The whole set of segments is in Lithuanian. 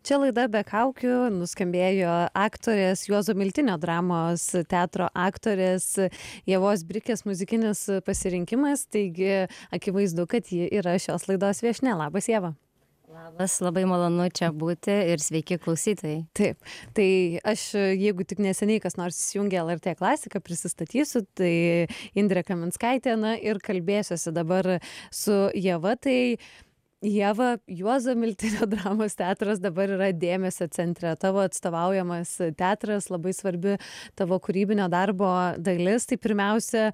Čia laida Be kaukių, nuskambėjo aktorės Juozo Miltinio dramos teatro aktorės Ievos Brikės muzikinis pasirinkimas, taigi akivaizdu, kad ji yra šios laidos viešnia. Labas, Ieva. Labas, labai malonu čia būti ir sveiki klausytojai. Taip, tai aš, jeigu tik neseniai kas nors įsijungė LRT klasiką, prisistatysiu, tai Indrė Kaminskaitė, ir kalbėsiuosi dabar su Ieva. Tai Ieva, Juozo Miltinio dramos teatras dabar yra dėmesio centre. Tavo atstovaujamas teatras, labai svarbi tavo kūrybinio darbo dalis. Tai pirmiausia,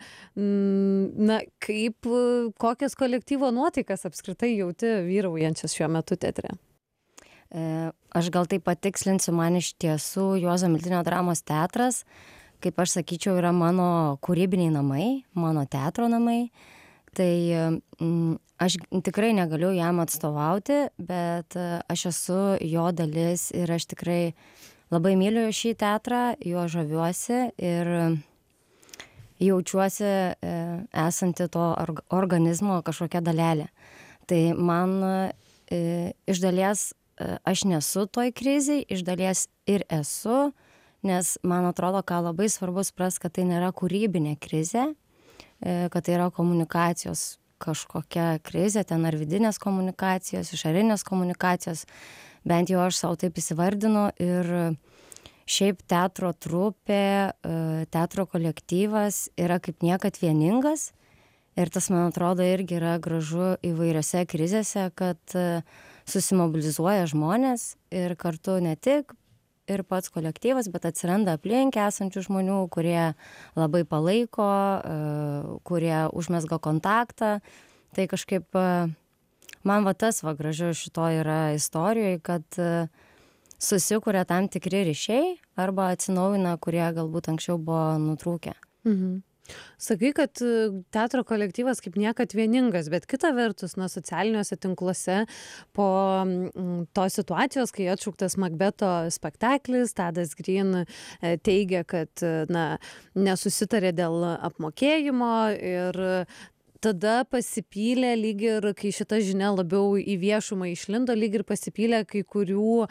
kokias kolektyvo nuotaikas apskritai jauti vyraujančias šiuo metu teatre? Aš gal tai patikslinsiu, man iš tiesų Juozo Miltinio dramos teatras, kaip aš sakyčiau, yra mano kūrybiniai namai, mano teatro namai. Tai aš tikrai negaliu jam atstovauti, bet aš esu jo dalis ir aš tikrai labai myliu šį teatrą, juo žaviuosi ir jaučiuosi esanti to organizmo kažkokia dalelė. Tai man iš dalies aš nesu toj krizėj, iš dalies ir esu, nes man atrodo, ką labai svarbu suprasti, kad tai nėra kūrybinė krizė, kad tai yra komunikacijos kažkokia krizė, ten ar vidinės komunikacijos, išorinės komunikacijos, bent jau aš savo taip įsivardinu. Ir šiaip teatro trupė, teatro kolektyvas yra kaip niekad vieningas ir tas, man atrodo, irgi yra gražu įvairiose krizėse, kad susimobilizuoja žmonės ir kartu ne tik ir pats kolektyvas, bet atsiranda aplink esančių žmonių, kurie labai palaiko, kurie užmezga kontaktą. Tai kažkaip man tas gražu šitoje yra istorijoje, kad susikuria tam tikri ryšiai arba atsinaujina, kurie galbūt anksčiau buvo nutrūkę. Mhm. Sakai, kad teatro kolektyvas kaip niekad vieningas, bet kita vertus, socialiniuose tinkluose po tos situacijos, kai atšauktas Makbeto spektaklis, Tadas Green teigia, kad nesusitarė dėl apmokėjimo ir tada pasipylė, lyg ir kai šita žinia labiau į viešumą išlindo, lyg ir pasipylė kai kurių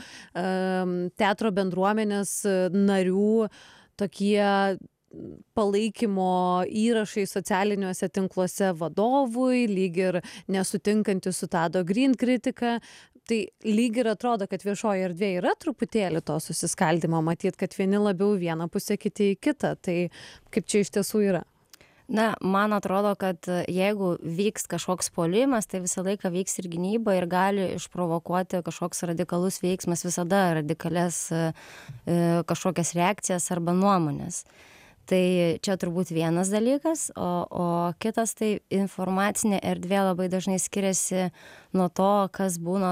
teatro bendruomenės narių tokie palaikymo įrašai socialiniuose tinkluose vadovui, lyg ir nesutinkantis su Tado Green kritika. Tai lyg ir atrodo, kad viešoje erdvėje yra truputėlį to susiskaldimo, matyt, kad vieni labiau į vieną pusę, kiti į kitą. Tai kaip čia iš tiesų yra? Man atrodo, kad jeigu vyks kažkoks puolimas, tai visą laiką vyks ir gynyba ir gali išprovokuoti kažkoks radikalus veiksmas, visada radikalias kažkokias reakcijas arba nuomonės. Tai čia turbūt vienas dalykas, o kitas tai informacinė erdvė labai dažnai skiriasi nuo to, kas būna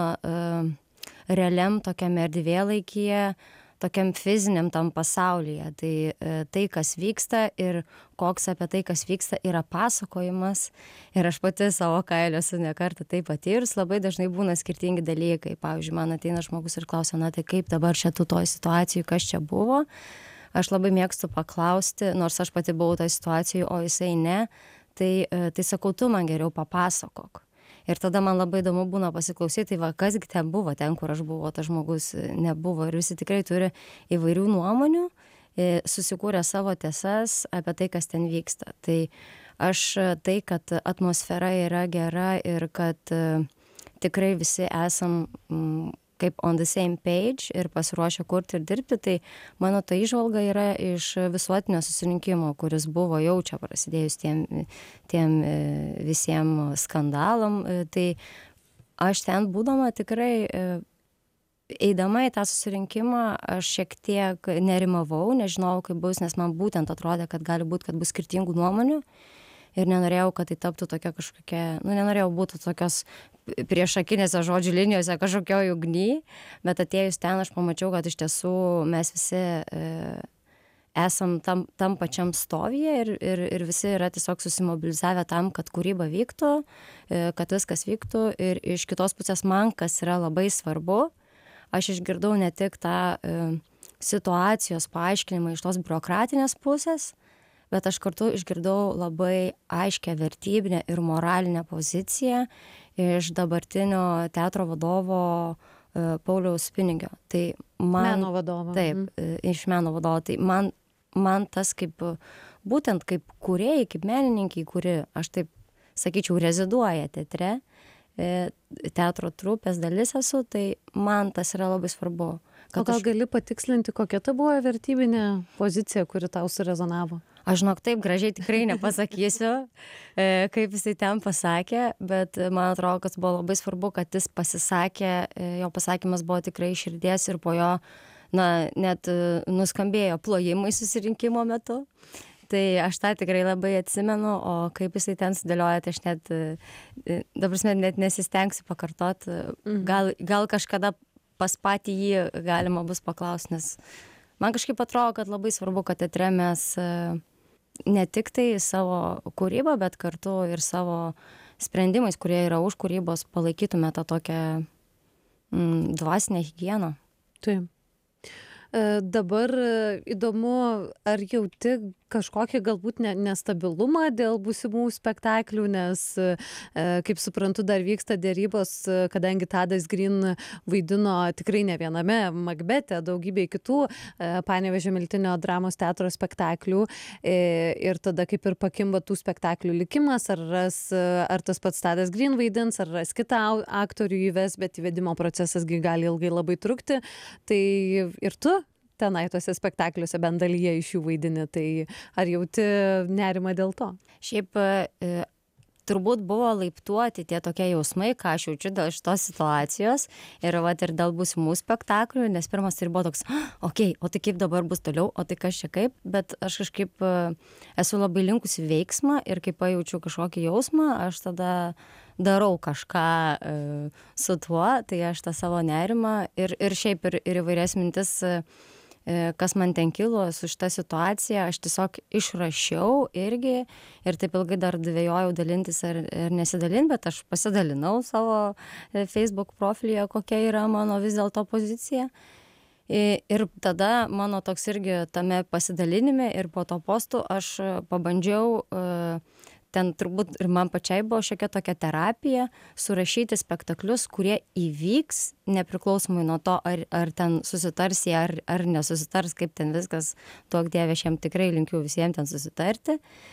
realiam tokiam erdvėlaikyje, tokiam fiziniam tam pasaulyje. Tai kas vyksta ir koks apie tai, kas vyksta, yra pasakojimas. Ir aš pati savo kailiu esu ne kartą tai patyrus, labai dažnai būna skirtingi dalykai. Pavyzdžiui, man ateina žmogus ir klausia, tai kaip dabar čia tu toj situacijai, kas čia buvo. Aš labai mėgstu paklausti, nors aš pati buvau toj situacijai, o jisai ne, tai sakau, tu man geriau papasakok. Ir tada man labai įdomu būna pasiklausyti, kasgi ten buvo, ten, kur aš buvau, tas žmogus nebuvo. Ir visi tikrai turi įvairių nuomonių, susikūrė savo tiesas apie tai, kas ten vyksta. Tai aš kad atmosfera yra gera ir kad tikrai visi esam kaip on the same page ir pasiruošę kurti ir dirbti, tai mano ta įžvalga yra iš visuotinio susirinkimo, kuris buvo jau čia prasidėjus tiem visiems skandalam. Tai aš ten būdama tikrai, eidama į tą susirinkimą, aš šiek tiek nerimavau, nežinojau, kaip bus, nes man būtent atrodė, kad gali būti, kad bus skirtingų nuomonių. Ir nenorėjau, kad tai taptų tokia kažkokia, nenorėjau būti tokios priešakinėse žodžių linijose kažkokioj ugny, bet atėjus ten aš pamačiau, kad iš tiesų mes visi esam tam pačiam stovyje ir visi yra tiesiog susimobilizavę tam, kad kūryba vyktų, kad viskas vyktų. Ir iš kitos pusės man, kas yra labai svarbu, aš išgirdau ne tik tą situacijos paaiškinimą iš tos biurokratinės pusės, bet aš kartu išgirdau labai aiškią vertybinę ir moralinę poziciją iš dabartinio teatro vadovo Pauliaus Pinigio. Tai Meno vadovo. Taip, iš meno vadovo. Tai man tas būtent kaip kūrėjai, kaip menininkai, kuri, aš taip sakyčiau, reziduoja teatre, teatro trupės dalis esu, tai man tas yra labai svarbu. O gal gali patikslinti, kokia ta buvo vertybinė pozicija, kuri tau surezonavo? Aš žinok, taip gražiai tikrai nepasakysiu, kaip jisai ten pasakė, bet man atrodo, kad buvo labai svarbu, kad jis pasisakė, jo pasakymas buvo tikrai iš širdies ir po jo, net nuskambėjo plojimai susirinkimo metu. Tai aš tą tikrai labai atsimenu, o kaip jisai ten sudėlioja, tai aš net nesistengsiu pakartoti. Gal kažkada pas patį jį galima bus paklausti, nes man kažkaip atrodo, kad labai svarbu, kad teatre mes ne tik tai savo kūrybą, bet kartu ir savo sprendimais, kurie yra už kūrybos, palaikytume tą tokią dvasinę higieną. Taip. Dabar įdomu, ar jauti kažkokį galbūt nestabilumą dėl būsimų spektaklių, nes, kaip suprantu, dar vyksta dėrybos, kadangi Tadas Green vaidino tikrai ne viename Makbete, daugybėj kitų Panevėžio Miltinio dramos teatro spektaklių, ir tada kaip ir pakimba tų spektaklių likimas, ar tas pats Tadas Green vaidins, ar ras kitą aktorių įves, bet įvedimo procesas gali ilgai labai trukti, tai ir tu tenai tose spektakliuose bent dalyje iš jų vaidini, tai ar jauti nerimą dėl to? Šiaip turbūt buvo laiptuoti tie tokie jausmai, ką aš jaučiu dėl šitos situacijos ir dėl būsimų spektaklių, nes pirmas tai buvo toks, okei, o tai kaip dabar bus toliau, o tai kas čia kaip, bet aš kažkaip esu labai linkusi veiksmą ir kai pajaučiu kažkokį jausmą, aš tada darau kažką su tuo, tai aš tą savo nerimą ir šiaip ir įvairias mintis, kas man ten kilo su šita situacija, aš tiesiog išrašiau irgi ir taip ilgai dar dvejojau dalintis ar nesidalinti, bet aš pasidalinau savo Facebook profilyje, kokia yra mano vis dėlto pozicija. Ir tada mano toks irgi tame pasidalinime ir po to postų aš pabandžiau ten turbūt ir man pačiai buvo šiokia tokia terapija surašyti spektaklius, kurie įvyks nepriklausomai nuo to, ar ten susitars jie, ar nesusitars, kaip ten viskas, duok Dieve, aš jiem tikrai linkiu visiems ten susitarti.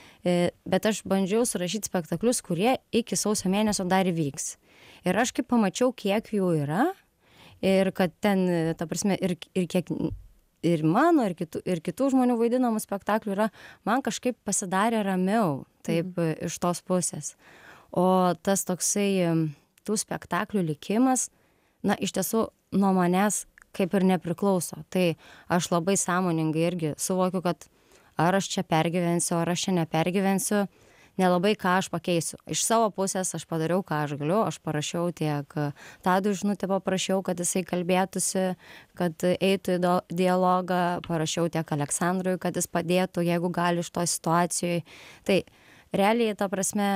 Bet aš bandžiau surašyti spektaklius, kurie iki sausio mėnesio dar įvyks. Ir aš kaip pamačiau, kiek jų yra ir kad ten, ta prasme, ir kiek ir mano, ir kitų žmonių vaidinamų spektaklių yra, man kažkaip pasidarė ramiau, taip, iš tos pusės. O tas toksai tų spektaklių likimas, iš tiesų nuo manęs kaip ir nepriklauso. Tai aš labai sąmoningai irgi suvokiu, kad ar aš čia pergyvensiu, ar aš čia nepergyvensiu, nelabai ką aš pakeisiu. Iš savo pusės aš padariau, ką aš galiu, aš parašiau tiek Tadui žinutę, paprašiau, kad jisai kalbėtųsi, kad eitų į dialogą, parašiau tiek Aleksandrui, kad jis padėtų, jeigu gali iš to situacijoje. Tai realiai, ta prasme,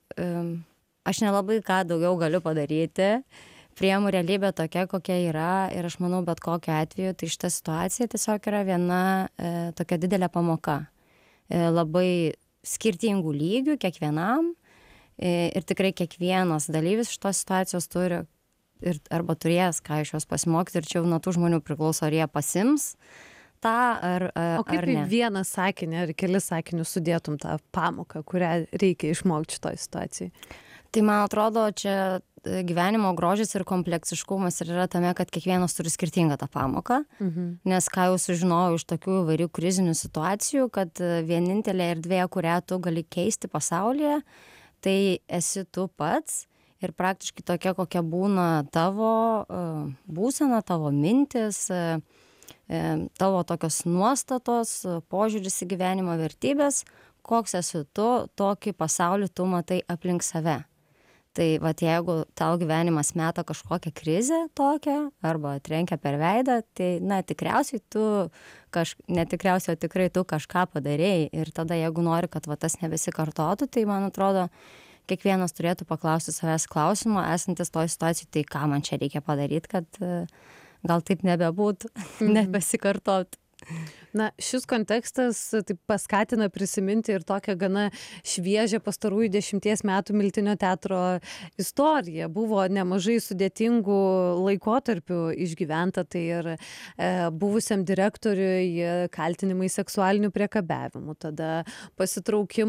aš nelabai ką daugiau galiu padaryti, priimu realybę tokia, kokia yra ir aš manau, bet kokiu atveju, tai šita situacija tiesiog yra viena tokia didelė pamoka. Labai skirtingų lygių kiekvienam ir tikrai kiekvienas dalyvis šitos situacijos turi arba turės ką iš jos pasimokyti ir čia jau nuo tų žmonių priklauso, ar jie pasims tą ar ne. O kaip į vieną sakinį ar kelis sakinius sudėtum tą pamoką, kurią reikia išmokti šitoj situacijai? Tai man atrodo, čia gyvenimo grožis ir kompleksiškumas ir yra tame, kad kiekvienas turi skirtingą tą pamoką, nes ką jau sužinojau iš tokių įvairių krizinių situacijų, kad vienintelė erdvė, kurią tu gali keisti pasaulyje, tai esi tu pats ir praktiškai tokia, kokia būna tavo būsena, tavo mintis, tavo tokios nuostatos, požiūris į gyvenimo vertybės, koks esi tu, tokį pasaulį tu matai aplink save. Tai jeigu tau gyvenimas meta kažkokią krizę tokią arba trenkia per veidą, tai tikriausiai tu, netikriausiai, o tikrai tu kažką padarėjai ir tada jeigu nori, kad tas nebesikartotų, tai man atrodo, kiekvienas turėtų paklausti savęs klausimo, esantis toj situacijai, tai ką man čia reikia padaryti, kad gal taip nebebūtų, nebesikartotų. Na, šis kontekstas taip paskatina prisiminti ir tokią gana šviežią pastarųjų 10 metų Miltinio teatro istoriją. Buvo nemažai sudėtingų laikotarpių išgyventa, tai ir buvusiam direktoriui kaltinimai seksualiniu priekabiavimu, tada pasitraukimas